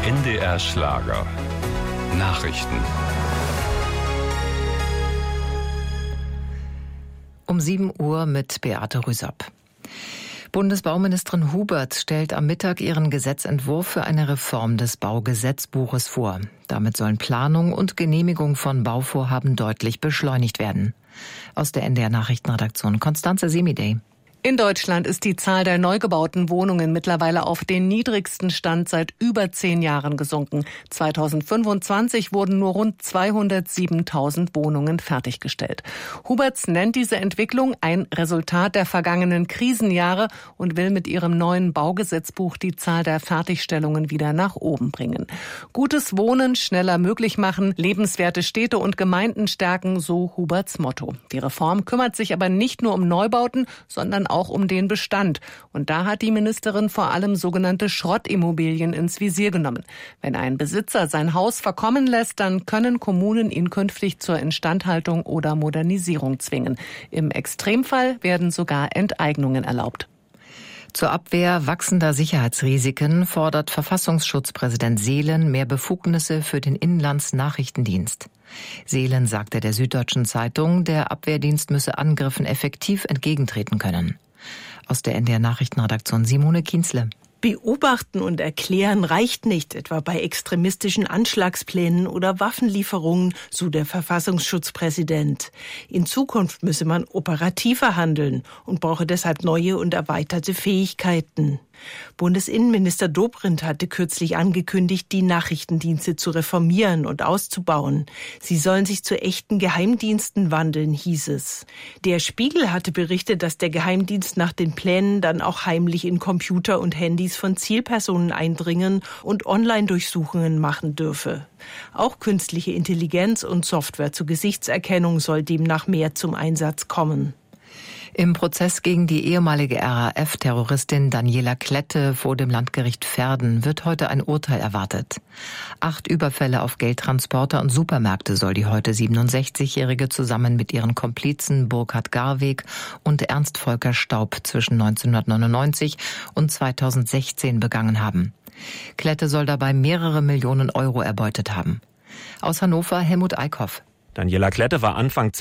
NDR Schlager. Nachrichten. Um 7 Uhr mit Beate Rüsop. Bundesbauministerin Huberts stellt am Mittag ihren Gesetzentwurf für eine Reform des Baugesetzbuches vor. Damit sollen Planung und Genehmigung von Bauvorhaben deutlich beschleunigt werden. Aus der NDR Nachrichtenredaktion Constanze Semidey. In Deutschland ist die Zahl der neu gebauten Wohnungen mittlerweile auf den niedrigsten Stand seit über 10 Jahren gesunken. 2025 wurden nur rund 207.000 Wohnungen fertiggestellt. Huberts nennt diese Entwicklung ein Resultat der vergangenen Krisenjahre und will mit ihrem neuen Baugesetzbuch die Zahl der Fertigstellungen wieder nach oben bringen. Gutes Wohnen schneller möglich machen, lebenswerte Städte und Gemeinden stärken, so Huberts Motto. Die Reform kümmert sich aber nicht nur um Neubauten, sondern auch um den Bestand. Und da hat die Ministerin vor allem sogenannte Schrottimmobilien ins Visier genommen. Wenn ein Besitzer sein Haus verkommen lässt, dann können Kommunen ihn künftig zur Instandhaltung oder Modernisierung zwingen. Im Extremfall werden sogar Enteignungen erlaubt. Zur Abwehr wachsender Sicherheitsrisiken fordert Verfassungsschutzpräsident Seelen mehr Befugnisse für den Inlandsnachrichtendienst. Seelen sagte der Süddeutschen Zeitung, der Abwehrdienst müsse Angriffen effektiv entgegentreten können. Aus der NDR Nachrichtenredaktion Simone Kienzle. Beobachten und erklären reicht nicht, etwa bei extremistischen Anschlagsplänen oder Waffenlieferungen, so der Verfassungsschutzpräsident. In Zukunft müsse man operativer handeln und brauche deshalb neue und erweiterte Fähigkeiten. Bundesinnenminister Dobrindt hatte kürzlich angekündigt, die Nachrichtendienste zu reformieren und auszubauen. Sie sollen sich zu echten Geheimdiensten wandeln, hieß es. Der Spiegel hatte berichtet, dass der Geheimdienst nach den Plänen dann auch heimlich in Computer und Handys von Zielpersonen eindringen und Online-Durchsuchungen machen dürfe. Auch künstliche Intelligenz und Software zur Gesichtserkennung soll demnach mehr zum Einsatz kommen. Im Prozess gegen die ehemalige RAF-Terroristin Daniela Klette vor dem Landgericht Verden wird heute ein Urteil erwartet. 8 Überfälle auf Geldtransporter und Supermärkte soll die heute 67-Jährige zusammen mit ihren Komplizen Burkhard Garweg und Ernst Volker Staub zwischen 1999 und 2016 begangen haben. Klette soll dabei mehrere Millionen Euro erbeutet haben. Aus Hannover Helmut Eickhoff. Daniela Klette war Anfang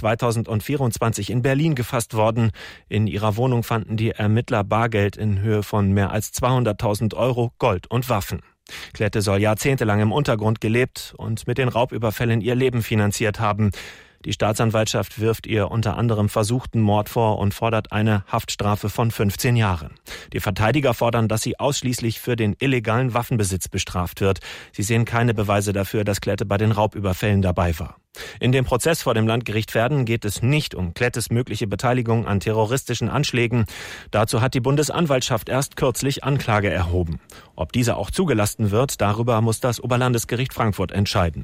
2024 in Berlin gefasst worden. In ihrer Wohnung fanden die Ermittler Bargeld in Höhe von mehr als 200.000 Euro, Gold und Waffen. Klette soll jahrzehntelang im Untergrund gelebt und mit den Raubüberfällen ihr Leben finanziert haben. Die Staatsanwaltschaft wirft ihr unter anderem versuchten Mord vor und fordert eine Haftstrafe von 15 Jahren. Die Verteidiger fordern, dass sie ausschließlich für den illegalen Waffenbesitz bestraft wird. Sie sehen keine Beweise dafür, dass Klette bei den Raubüberfällen dabei war. In dem Prozess vor dem Landgericht Verden geht es nicht um Klettes mögliche Beteiligung an terroristischen Anschlägen. Dazu hat die Bundesanwaltschaft erst kürzlich Anklage erhoben. Ob diese auch zugelassen wird, darüber muss das Oberlandesgericht Frankfurt entscheiden.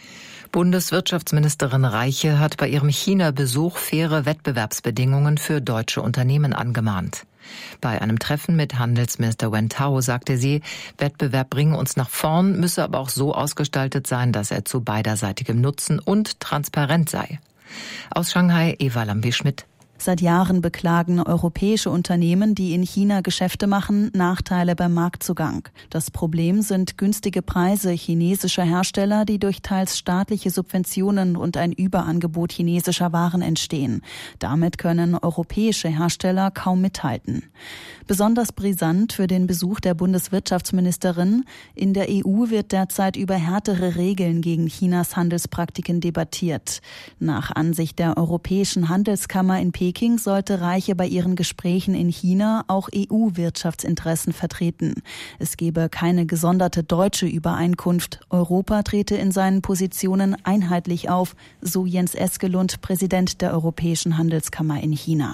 Bundeswirtschaftsministerin Reiche hat bei ihrem China-Besuch faire Wettbewerbsbedingungen für deutsche Unternehmen angemahnt. Bei einem Treffen mit Handelsminister Wen Tao sagte sie, Wettbewerb bringe uns nach vorn, müsse aber auch so ausgestaltet sein, dass er zu beiderseitigem Nutzen und transparent sei. Aus Shanghai Eva Lambi-Schmidt. Seit Jahren beklagen europäische Unternehmen, die in China Geschäfte machen, Nachteile beim Marktzugang. Das Problem sind günstige Preise chinesischer Hersteller, die durch teils staatliche Subventionen und ein Überangebot chinesischer Waren entstehen. Damit können europäische Hersteller kaum mithalten. Besonders brisant für den Besuch der Bundeswirtschaftsministerin: In der EU wird derzeit über härtere Regeln gegen Chinas Handelspraktiken debattiert. Nach Ansicht der Europäischen Handelskammer in Peking sollte Reiche bei ihren Gesprächen in China auch EU-Wirtschaftsinteressen vertreten. Es gebe keine gesonderte deutsche Übereinkunft. Europa trete in seinen Positionen einheitlich auf, so Jens Eskelund, Präsident der Europäischen Handelskammer in China.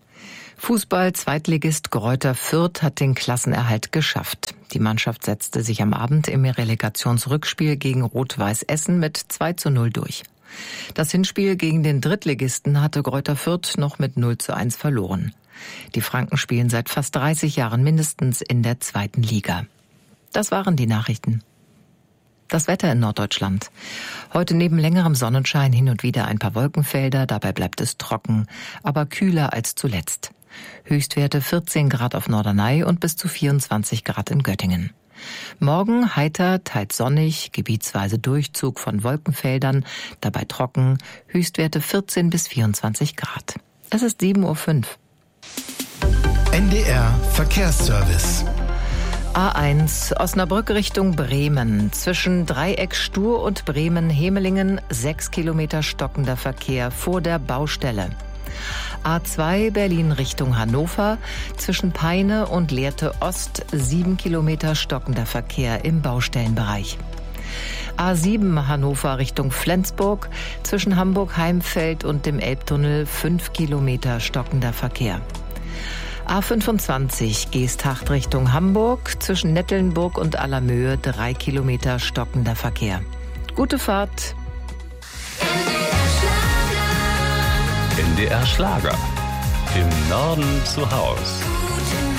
Fußball-Zweitligist Greuther Fürth hat den Klassenerhalt geschafft. Die Mannschaft setzte sich am Abend im Relegationsrückspiel gegen Rot-Weiß Essen mit 2:0 durch. Das Hinspiel gegen den Drittligisten hatte Greuther Fürth noch mit 0:1 verloren. Die Franken spielen seit fast 30 Jahren mindestens in der 2. Liga. Das waren die Nachrichten. Das Wetter in Norddeutschland. Heute neben längerem Sonnenschein hin und wieder ein paar Wolkenfelder, dabei bleibt es trocken, aber kühler als zuletzt. Höchstwerte 14 Grad auf Norderney und bis zu 24 Grad in Göttingen. Morgen heiter, teils sonnig, gebietsweise Durchzug von Wolkenfeldern, dabei trocken, Höchstwerte 14 bis 24 Grad. Es ist 7:05 Uhr. NDR Verkehrsservice. A1 Osnabrück Richtung Bremen. Zwischen Dreieck Stur und Bremen-Hemelingen 6 Kilometer stockender Verkehr vor der Baustelle. A2 Berlin Richtung Hannover. Zwischen Peine und Lehrte Ost 7 Kilometer stockender Verkehr im Baustellenbereich. A7 Hannover Richtung Flensburg. Zwischen Hamburg-Heimfeld und dem Elbtunnel 5 Kilometer stockender Verkehr. A25 Geesthacht Richtung Hamburg, zwischen Nettelnburg und Allermöhe 3 Kilometer stockender Verkehr. Gute Fahrt. NDR Schlager. Im Norden zu Haus.